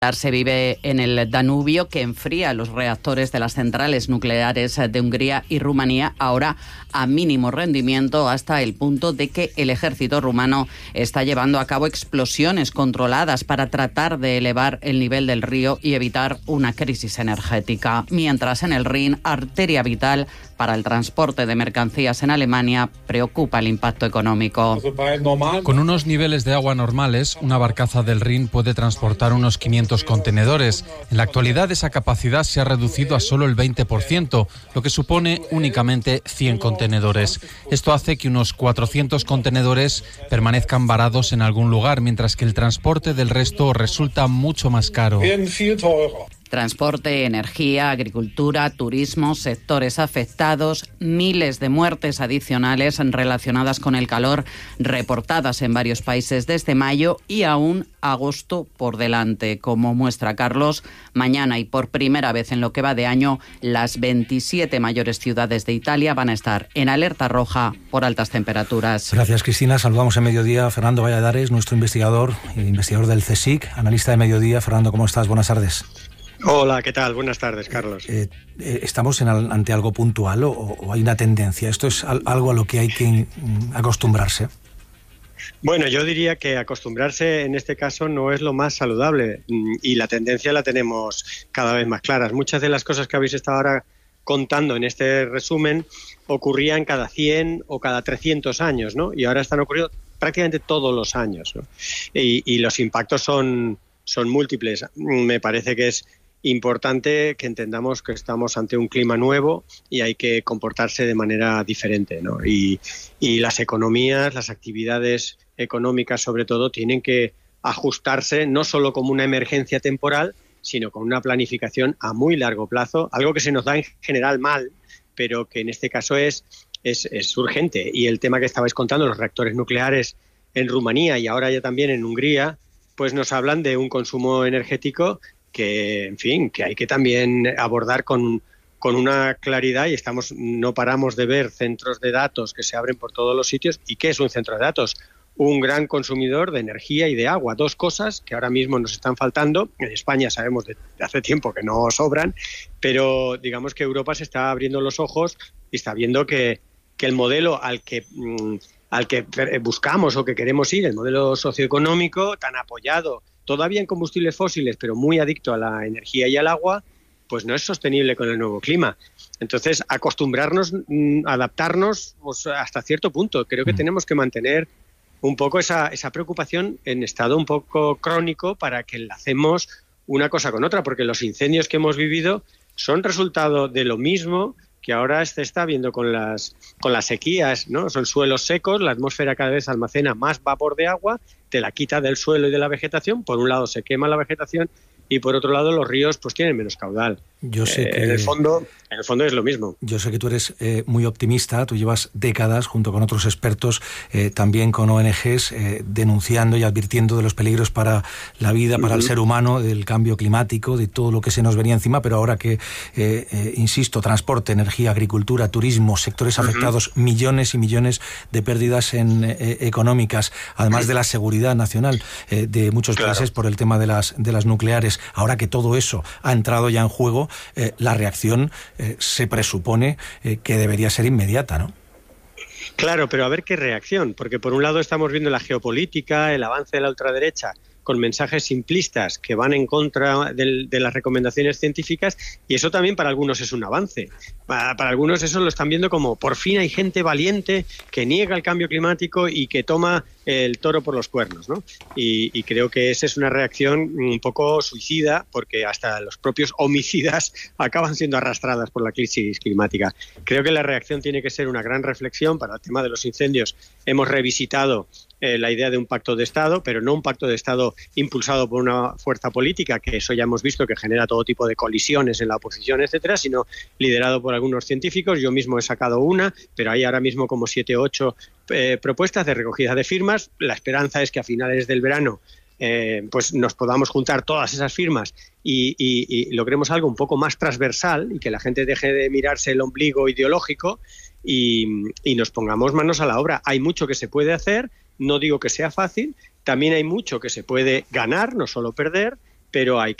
Se vive en el Danubio, que enfría los reactores de las centrales nucleares de Hungría y Rumanía, ahora a mínimo rendimiento, hasta el punto de que el ejército rumano está llevando a cabo explosiones controladas para tratar de elevar el nivel del río y evitar una crisis energética. Mientras en el Rin, arteria vital para el transporte de mercancías en Alemania, preocupa el impacto económico. Con unos niveles de agua normales, una barcaza del Rin puede transportar unos 500 contenedores. En la actualidad esa capacidad se ha reducido a solo el 20%, lo que supone únicamente 100 contenedores. Esto hace que unos 400 contenedores permanezcan varados en algún lugar, mientras que el transporte del resto resulta mucho más caro. Transporte, energía, agricultura, turismo, sectores afectados, miles de muertes adicionales relacionadas con el calor reportadas en varios países desde mayo y aún agosto por delante. Como muestra Carlos, mañana y por primera vez en lo que va de año, las 27 mayores ciudades de Italia van a estar en alerta roja por altas temperaturas. Gracias, Cristina. Saludamos en Mediodía a Fernando Valladares, nuestro investigador del CSIC, analista de Mediodía. Fernando, ¿cómo estás? Buenas tardes. Hola, ¿qué tal? Buenas tardes, Carlos. ¿Estamos ante algo puntual o hay una tendencia? ¿Esto es algo a lo que hay que acostumbrarse? Bueno, yo diría que acostumbrarse en este caso no es lo más saludable y la tendencia la tenemos cada vez más claras. Muchas de las cosas que habéis estado ahora contando en este resumen ocurrían cada 100 o cada 300 años, ¿no? Y ahora están ocurriendo prácticamente todos los años, ¿no? Y los impactos son múltiples. Me parece que es importante que entendamos que estamos ante un clima nuevo y hay que comportarse de manera diferente, ¿no? Y las economías, las actividades económicas sobre todo, tienen que ajustarse no solo como una emergencia temporal, sino con una planificación a muy largo plazo, algo que se nos da en general mal, pero que en este caso es urgente. Y el tema que estabais contando, los reactores nucleares en Rumanía y ahora ya también en Hungría, pues nos hablan de un consumo energético que, en fin, que hay que también abordar con una claridad y no paramos de ver centros de datos que se abren por todos los sitios. ¿Y qué es un centro de datos? Un gran consumidor de energía y de agua, dos cosas que ahora mismo nos están faltando. En España sabemos de hace tiempo que no sobran, pero digamos que Europa se está abriendo los ojos y está viendo que el modelo al que buscamos o que queremos ir, el modelo socioeconómico, tan apoyado todavía en combustibles fósiles, pero muy adicto a la energía y al agua, pues no es sostenible con el nuevo clima. Entonces, acostumbrarnos, adaptarnos pues, hasta cierto punto. Creo que tenemos que mantener un poco esa preocupación en estado un poco crónico para que enlacemos una cosa con otra, porque los incendios que hemos vivido son resultado de lo mismo que ahora se está viendo con las sequías, ¿no? Son suelos secos, la atmósfera cada vez almacena más vapor de agua, te la quita del suelo y de la vegetación. Por un lado se quema la vegetación y por otro lado los ríos pues tienen menos caudal. Yo sé que en el fondo es lo mismo. Yo sé que tú eres muy optimista, tú llevas décadas junto con otros expertos, también con ONGs, denunciando y advirtiendo de los peligros para la vida, para el ser humano, del cambio climático, de todo lo que se nos venía encima, pero ahora que, insisto, transporte, energía, agricultura, turismo, sectores afectados, millones y millones de pérdidas económicas, además de la seguridad nacional de muchos países por el tema de las nucleares. Ahora que todo eso ha entrado ya en juego, la reacción se presupone que debería ser inmediata, ¿no? Claro, pero a ver qué reacción, porque por un lado estamos viendo la geopolítica, el avance de la ultraderecha con mensajes simplistas que van en contra de las recomendaciones científicas, y eso también para algunos es un avance. Para algunos eso lo están viendo como por fin hay gente valiente que niega el cambio climático y que toma el toro por los cuernos, ¿no? Y creo que esa es una reacción un poco suicida, porque hasta los propios homicidas acaban siendo arrastradas por la crisis climática. Creo que la reacción tiene que ser una gran reflexión. Para el tema de los incendios hemos revisitado la idea de un pacto de Estado, pero no un pacto de Estado impulsado por una fuerza política, que eso ya hemos visto que genera todo tipo de colisiones en la oposición, etcétera, sino liderado por algunos científicos. Yo mismo he sacado una, pero hay ahora mismo como 7 o 8 propuestas de recogida de firmas. La esperanza es que a finales del verano pues nos podamos juntar todas esas firmas y logremos algo un poco más transversal y que la gente deje de mirarse el ombligo ideológico y nos pongamos manos a la obra. Hay mucho que se puede hacer, no digo que sea fácil, también hay mucho que se puede ganar, no solo perder, pero hay